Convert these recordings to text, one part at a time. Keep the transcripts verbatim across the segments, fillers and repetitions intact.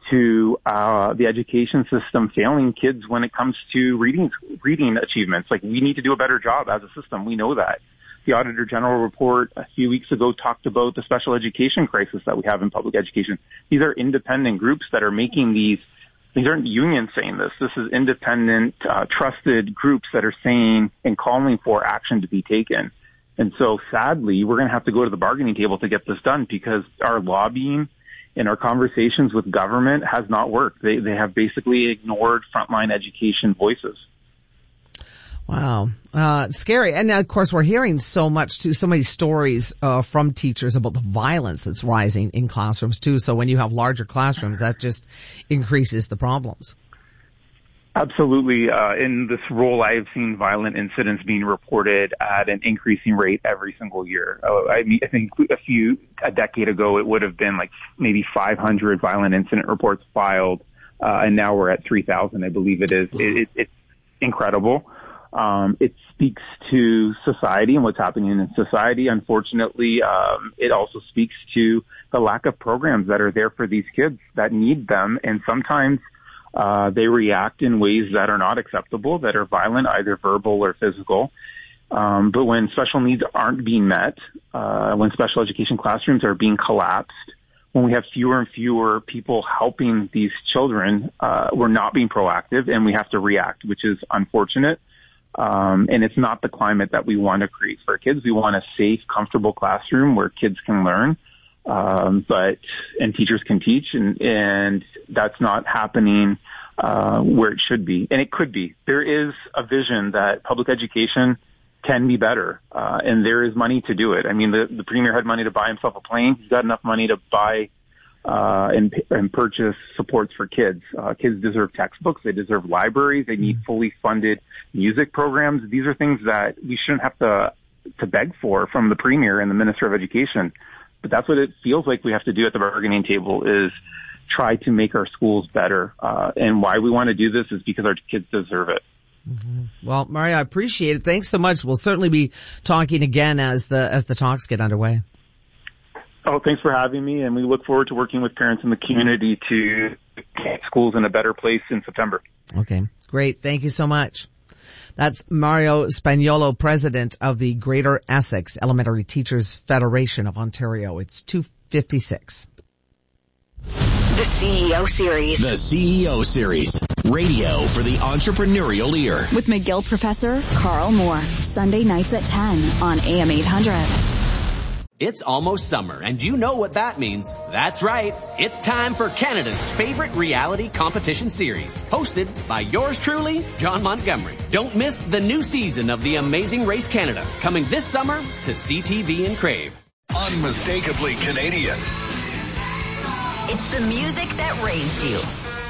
to uh, the education system failing kids when it comes to reading reading achievements. Like, we need to do a better job as a system. We know that. The Auditor General report a few weeks ago talked about the special education crisis that we have in public education. These are independent groups that are making these. These aren't unions saying this. This is independent, uh, trusted groups that are saying and calling for action to be taken. And so, sadly, we're going to have to go to the bargaining table to get this done, because our lobbying and our conversations with government has not worked. They they have basically ignored frontline education voices. Wow. Uh, scary. And of course, we're hearing so much too, so many stories, uh, from teachers about the violence that's rising in classrooms too. So when you have larger classrooms, that just increases the problems. Absolutely. Uh, in this role, I've seen violent incidents being reported at an increasing rate every single year. Uh, I mean, I think a few, a decade ago, it would have been like maybe five hundred violent incident reports filed. Uh, and now we're at three thousand, I believe it is. It, it, it's incredible. Um, it speaks to society and what's happening in society. Unfortunately, um, it also speaks to the lack of programs that are there for these kids that need them. And sometimes, uh, they react in ways that are not acceptable, that are violent, either verbal or physical. Um, but when special needs aren't being met, uh, when special education classrooms are being collapsed, when we have fewer and fewer people helping these children, uh, we're not being proactive, and we have to react, which is unfortunate. Um, and it's not the climate that we want to create for kids. We want a safe, comfortable classroom where kids can learn, um, but, and teachers can teach, and, and that's not happening, uh, where it should be. And it could be. There is a vision that public education can be better, uh, and there is money to do it. I mean, the, the premier had money to buy himself a plane. He's got enough money to buy Uh, and, and purchase supports for kids. Uh, kids deserve textbooks. They deserve libraries. They need fully funded music programs. These are things that we shouldn't have to, to beg for from the Premier and the Minister of Education. But that's what it feels like we have to do at the bargaining table, is try to make our schools better. Uh, and why we want to do this is because our kids deserve it. Mm-hmm. Well, Mario, I appreciate it. Thanks so much. We'll certainly be talking again as the, as the talks get underway. Oh, thanks for having me, and we look forward to working with parents in the community to get schools in a better place in September. Okay, great. Thank you so much. That's Mario Spaniolo, president of the Greater Essex Elementary Teachers Federation of Ontario. It's two fifty-six. The C E O Series. The C E O Series. Radio for the entrepreneurial ear. With McGill Professor Carl Moore. Sunday nights at ten on A M eight hundred. It's almost summer, and you know what that means. That's right. It's time for Canada's favorite reality competition series, hosted by yours truly, John Montgomery. Don't miss the new season of The Amazing Race Canada, coming this summer to C T V and Crave. Unmistakably Canadian. It's the music that raised you.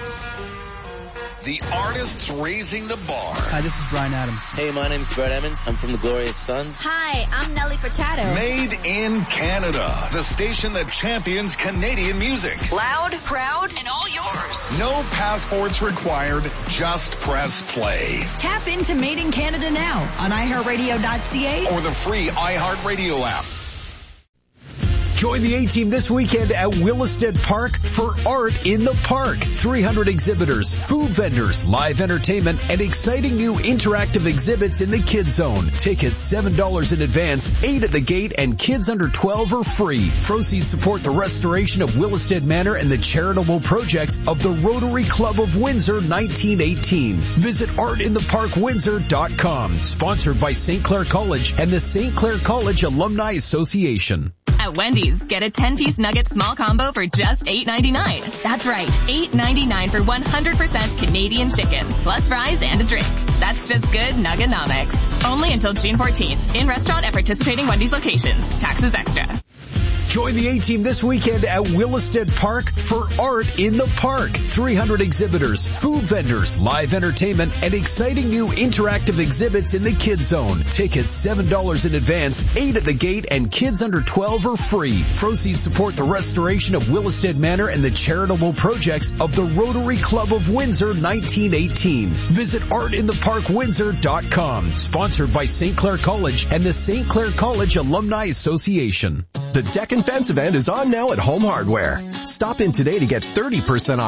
The artists raising the bar. Hi, this is Bryan Adams. Hey, my name's Brett Emmons. I'm from the Glorious Sons. Hi, I'm Nelly Furtado. Made in Canada. The station that champions Canadian music. Loud, proud, and all yours. No passports required. Just press play. Tap into Made in Canada now on i heart radio dot c a or the free iHeartRadio app. Join the A-Team this weekend at Williston Park for Art in the Park. three hundred exhibitors, food vendors, live entertainment, and exciting new interactive exhibits in the Kids Zone. Tickets seven dollars in advance, eight at the gate, and kids under twelve are free. Proceeds support the restoration of Williston Manor and the charitable projects of the Rotary Club of Windsor nineteen eighteen. Visit art in the park windsor dot com. Sponsored by Saint Clair College and the Saint Clair College Alumni Association. At Wendy's, get a ten-piece nugget small combo for just eight ninety-nine. That's right, eight ninety-nine for one hundred percent Canadian chicken, plus fries and a drink. That's just good Nuggonomics. Only until June fourteenth. In restaurant at participating Wendy's locations. Taxes extra. Join the A-Team this weekend at Williston Park for Art in the Park. three hundred exhibitors, food vendors, live entertainment, and exciting new interactive exhibits in the Kids Zone. Tickets seven dollars in advance, eight at the gate, and kids under twelve are free. Proceeds support the restoration of Williston Manor and the charitable projects of the Rotary Club of Windsor nineteen eighteen. Visit art in the park windsor dot com. Sponsored by Saint Clair College and the Saint Clair College Alumni Association. The Deck and Fence event is on now at Home Hardware. Stop in today to get thirty percent off